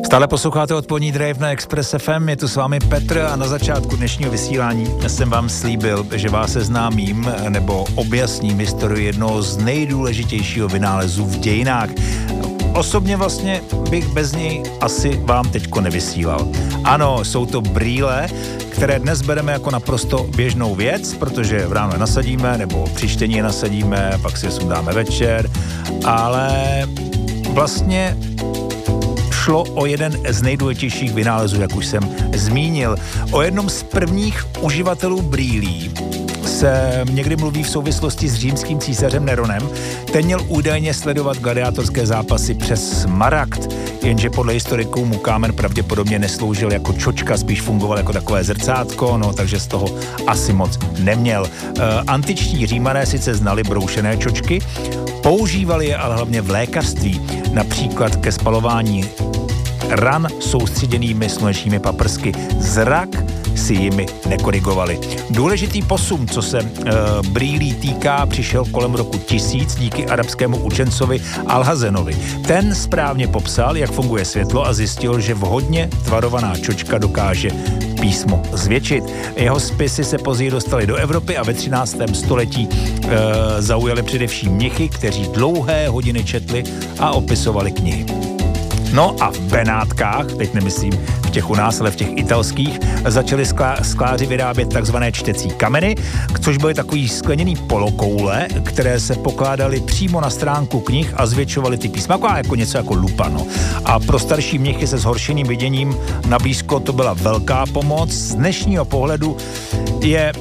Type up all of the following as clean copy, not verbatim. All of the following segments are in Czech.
Stále posloucháte Odpolední drive na Express FM, je tu s vámi Petr a na začátku dnešního vysílání jsem vám slíbil, že vás seznámím nebo objasním historii jednoho z nejdůležitějšího vynálezů v dějinách. Osobně vlastně bych bez něj asi vám teďko nevysílal. Ano, jsou to brýle, které dnes bereme jako naprosto běžnou věc, protože v ráno je nasadíme nebo při čtení je nasadíme, pak si je sundáme večer, ale vlastně šlo o jeden z nejdůležitějších vynálezů, jak už jsem zmínil. O jednom z prvních uživatelů brýlí se někdy mluví v souvislosti s římským císařem Neronem. Ten měl údajně sledovat gladiátorské zápasy přes smaragd, jenže podle historiků mu kámen pravděpodobně nesloužil jako čočka, spíš fungoval jako takové zrcátko, no takže z toho asi moc neměl. Antiční Římané sice znali broušené čočky, používali je ale hlavně v lékařství, například ke spalování ran soustředěnými slunečními paprsky. Zrak si jimi nekorigovali. Důležitý posun, co se brýlí týká, přišel kolem roku 1000 díky arabskému učencovi Alhazenovi. Ten správně popsal, jak funguje světlo a zjistil, že vhodně tvarovaná čočka dokáže písmo zvětšit. Jeho spisy se později dostaly do Evropy a ve 13. století zaujali především mnichy, kteří dlouhé hodiny četli a opisovali knihy. No a v Benátkách, teď nemyslím v těch u nás, ale v těch italských, začali skláři vyrábět takzvané čtecí kameny, což byly takový skleněný polokoule, které se pokládaly přímo na stránku knih a zvětšovaly ty písma, jako něco jako lupa, no. A pro starší mnichy se zhoršeným viděním na blízko to byla velká pomoc. Z dnešního pohledu je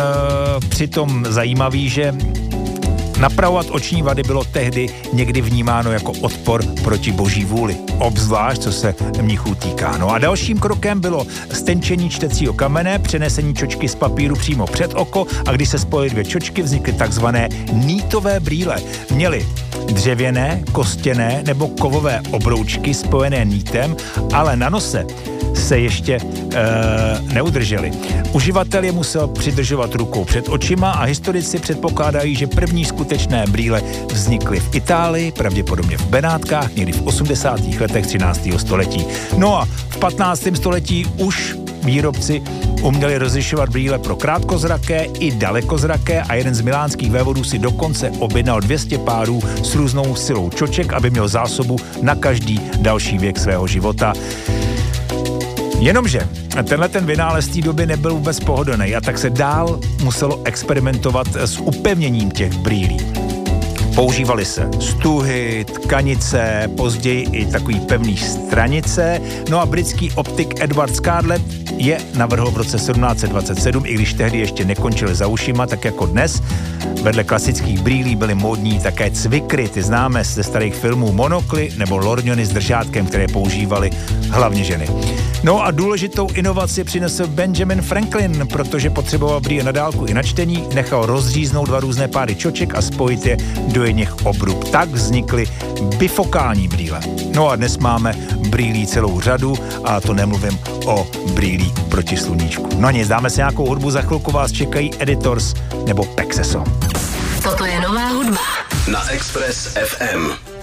přitom zajímavý, že napravovat oční vady bylo tehdy někdy vnímáno jako odpor proti boží vůli, obzvlášť co se mnichů týká. No a dalším krokem bylo stenčení čtecího kamene, přenesení čočky z papíru přímo před oko a když se spojily dvě čočky, vznikly takzvané nítové brýle. Měly dřevěné, kostěné nebo kovové obroučky spojené nítem, ale na nose se ještě neudrželi. Uživatel je musel přidržovat rukou před očima a historici předpokládají, že první skutečné brýle vznikly v Itálii, pravděpodobně v Benátkách, někdy v 80. letech 13. století. No a v 15. století už výrobci uměli rozlišovat brýle pro krátkozraké i dalekozraké a jeden z milánských vévodů si dokonce objednal 200 párů s různou silou čoček, aby měl zásobu na každý další věk svého života. Jenomže tenhle ten vynález té doby nebyl vůbec pohodlný a tak se dál muselo experimentovat s upevněním těch brýlí. Používaly se stuhy, tkanice, později i takový pevný stranice. No a britský optik Edward Scarlett je navrhl v roce 1727, i když tehdy ještě nekončily za ušima, tak jako dnes. Vedle klasických brýlí byly módní také cvikry, ty známe ze starých filmů, monokly nebo lorňony s držátkem, které používaly hlavně ženy. No a důležitou inovaci přinesl Benjamin Franklin, protože potřeboval brýle na dálku i na čtení, nechal rozříznout dva různé páry čoček a spojit je do jedněch obrub. Tak vznikly bifokální brýle. No a dnes máme brýlí celou řadu a to nemluvím o brýlí proti sluníčku. No nic, dáme si nějakou hudbu, za chvilku vás čekají Editors nebo Pexeso. Toto je nová hudba na Express FM.